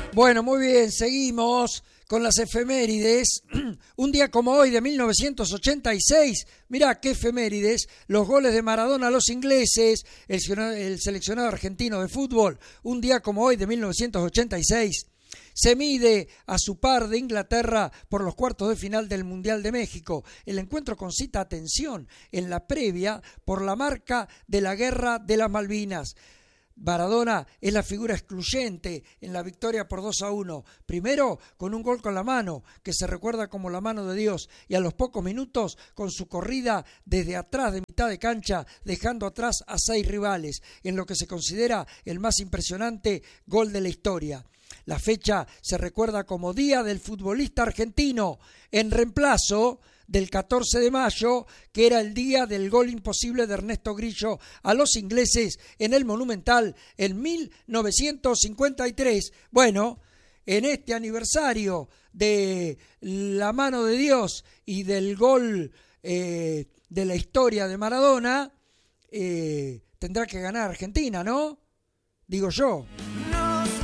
Bueno, muy bien, seguimos con las efemérides. Un día como hoy de 1986, mirá qué efemérides, los goles de Maradona a los ingleses, el seleccionado argentino de fútbol, un día como hoy de 1986. Se mide a su par de Inglaterra por los cuartos de final del Mundial de México. El encuentro concita atención en la previa por la marca de la Guerra de las Malvinas. Maradona es la figura excluyente en la victoria por 2-1. Primero con un gol con la mano, que se recuerda como la mano de Dios, y a los pocos minutos con su corrida desde atrás de mitad de cancha, dejando atrás a 6 rivales, en lo que se considera el más impresionante gol de la historia. La fecha se recuerda como Día del Futbolista Argentino, en reemplazo del 14 de mayo, que era el día del gol imposible de Ernesto Grillo a los ingleses en el Monumental en 1953. Bueno, en este aniversario de la mano de Dios y del gol de la historia de Maradona, tendrá que ganar Argentina, ¿no? Digo yo.